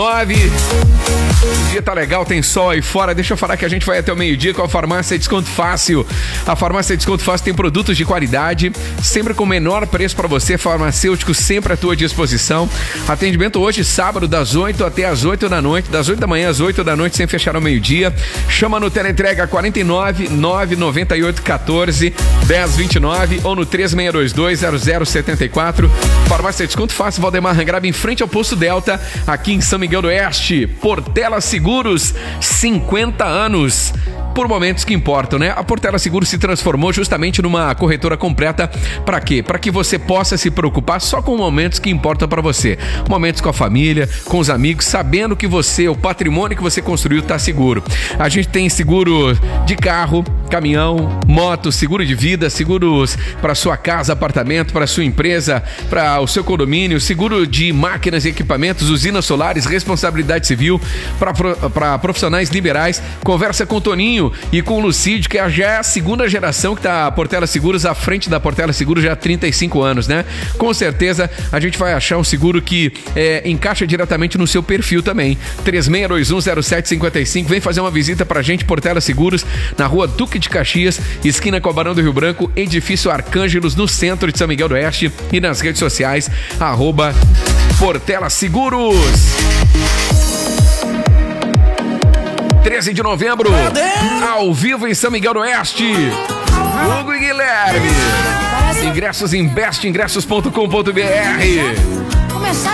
O dia tá legal, tem sol aí fora. Deixa eu falar que a gente vai até o meio-dia com a Farmácia Desconto Fácil. A Farmácia Desconto Fácil tem produtos de qualidade, sempre com o menor preço para você. Farmacêutico sempre à tua disposição. Atendimento hoje, sábado, das 8 até as 8 da noite, das 8 da manhã às 8 da noite, sem fechar ao meio-dia. Chama no teleentrega 49 998 14 1029 ou no 3622 0074. Farmácia Desconto Fácil, Valdemar Rangrab, em frente ao Posto Delta, aqui em São Miguel do Oeste. Portela Seguros, 50 anos. Por momentos que importam, né? A Portela Seguros se transformou justamente numa corretora completa. Para quê? Para que você possa se preocupar só com momentos que importam para você. Momentos com a família, com os amigos, sabendo que você, o patrimônio que você construiu, está seguro. A gente tem seguro de carro, caminhão, moto, seguro de vida, seguros para sua casa, apartamento, para sua empresa, para o seu condomínio, seguro de máquinas e equipamentos, usinas solares, responsabilidade civil para profissionais liberais. Conversa com o Toninho e com o Lucídio, que já é a segunda geração que tá a Portela Seguros à frente da Portela Seguros já há 35 anos, né? Com certeza a gente vai achar um seguro que encaixa diretamente no seu perfil também. 36210755, vem fazer uma visita pra gente, Portela Seguros, na rua Duque de Caxias, esquina com o Barão do Rio Branco, edifício Arcângelos, no centro de São Miguel do Oeste, e nas redes sociais, @Portela Seguros. 13 de novembro, ao vivo em São Miguel do Oeste, Hugo e Guilherme. Ingressos em bestingressos.com.br.